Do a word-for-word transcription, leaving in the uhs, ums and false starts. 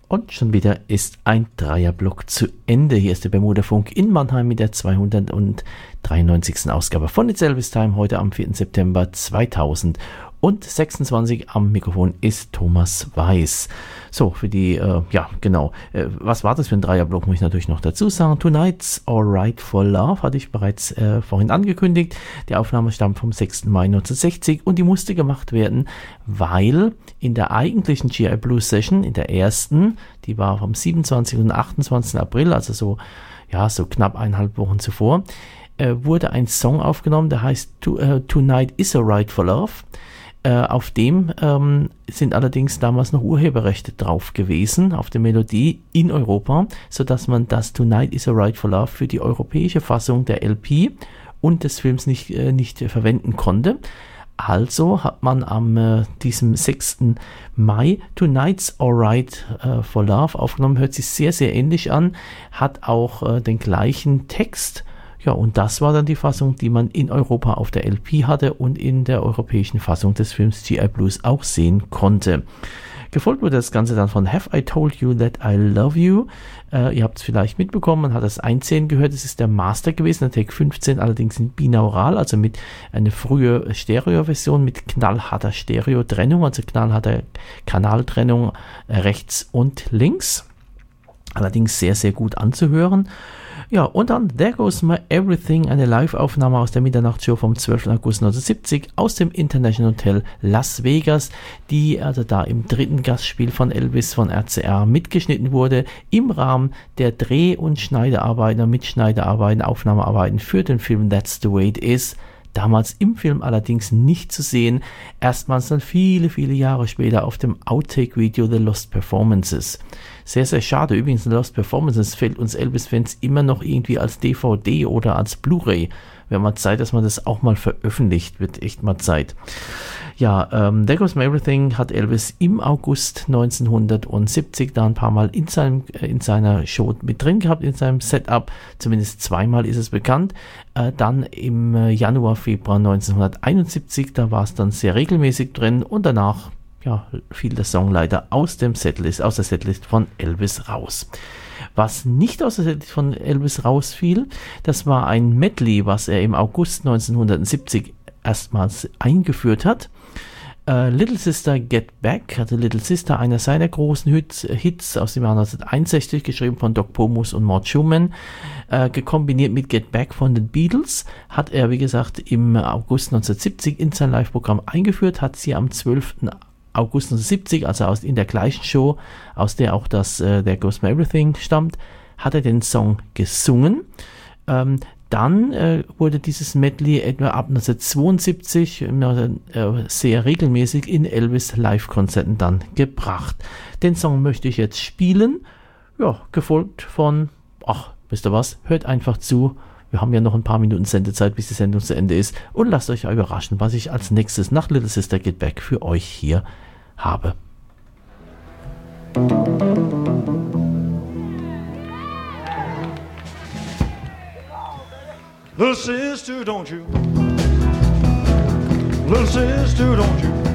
Und schon wieder ist ein Dreierblock zu Ende. Hier ist der Bermuda-Funk in Mannheim mit der zweihundertdreiundneunzigsten Ausgabe von It's Elvis Time, heute am vierten September zweitausendsechsundzwanzig. Am Mikrofon ist Thomas Weiß. So, für die, äh, ja, genau. Äh, was war das für ein Dreierblock, muss ich natürlich noch dazu sagen. Tonight's Alright for Love hatte ich bereits äh, vorhin angekündigt. Die Aufnahme stammt vom sechsten Mai neunzehnhundertsechzig und die musste gemacht werden, weil in der eigentlichen G I Blues Session, in der ersten, die war vom siebenundzwanzigsten und achtundzwanzigsten April, also so, ja, so knapp eineinhalb Wochen zuvor, äh, wurde ein Song aufgenommen, der heißt to, äh, Tonight is Alright for Love. Äh, auf dem ähm, sind allerdings damals noch Urheberrechte drauf gewesen, auf der Melodie in Europa, sodass man das Tonight is Alright for Love für die europäische Fassung der L P und des Films nicht, äh, nicht äh, verwenden konnte. Also hat man am äh, diesem sechsten Mai Tonight's Alright äh, for Love aufgenommen, hört sich sehr, sehr ähnlich an, hat auch äh, den gleichen Text. Ja, und das war dann die Fassung, die man in Europa auf der L P hatte und in der europäischen Fassung des Films G I Blues auch sehen konnte. Gefolgt wurde das Ganze dann von Have I Told You That I Love You. Äh, ihr habt es vielleicht mitbekommen, man hat das einzehn gehört, es ist der Master gewesen, der Take fünfzehn, allerdings in binaural, also mit einer frühen Stereo-Version mit knallharter Stereo-Trennung, also knallharter Kanaltrennung äh, rechts und links. Allerdings sehr, sehr gut anzuhören. Ja, und dann There Goes My Everything, eine Live-Aufnahme aus der Mitternachtshow vom zwölften August neunzehnhundertsiebzig aus dem International Hotel Las Vegas, die also da im dritten Gastspiel von Elvis von R C A mitgeschnitten wurde, im Rahmen der Dreh- und Schneidearbeiten, Mitschneidearbeiten, Aufnahmearbeiten für den Film That's the Way It Is. Damals im Film allerdings nicht zu sehen, erstmals dann viele, viele Jahre später auf dem Outtake-Video The Lost Performances. Sehr, sehr schade. Übrigens, The Lost Performances fällt uns Elvis-Fans immer noch irgendwie als D V D oder als Blu-ray. Wäre mal Zeit, dass man das auch mal veröffentlicht. Wird echt mal Zeit. Ja, ähm, There Goes My Everything hat Elvis im August neunzehnhundertsiebzig da ein paar Mal in, seinem, äh, in seiner Show mit drin gehabt, in seinem Setup. Zumindest zweimal ist es bekannt. Äh, dann im äh, Januar, Februar neunzehnhunderteinundsiebzig, da war es dann sehr regelmäßig drin und danach ja, fiel der Song leider aus dem Setlist, aus der Setlist von Elvis raus. Was nicht aus der Setlist von Elvis rausfiel, das war ein Medley, was er im August neunzehnhundertsiebzig erstmals eingeführt hat. Uh, Little Sister Get Back, hatte Little Sister, einer seiner großen Hits, Hits aus dem Jahr neunzehnhunderteinundsechzig, geschrieben von Doc Pomus und Mort Schumann, uh, gekombiniert mit Get Back von den Beatles, hat er, wie gesagt, im August neunzehnhundertsiebzig in sein Live-Programm eingeführt, hat sie am zwölften August neunzehnhundertsiebzig, also aus, in der gleichen Show, aus der auch das äh, There Goes My Everything stammt, hat er den Song gesungen. Ähm, dann äh, wurde dieses Medley etwa ab neunzehnhundertzweiundsiebzig äh, sehr regelmäßig in Elvis Live-Konzerten dann gebracht. Den Song möchte ich jetzt spielen, ja, gefolgt von, ach, wisst ihr was, hört einfach zu. Wir haben ja noch ein paar Minuten Sendezeit, bis die Sendung zu Ende ist. Und lasst euch überraschen, was ich als nächstes nach Little Sister Get Back für euch hier habe. Little sister, don't you? Little sister, don't you?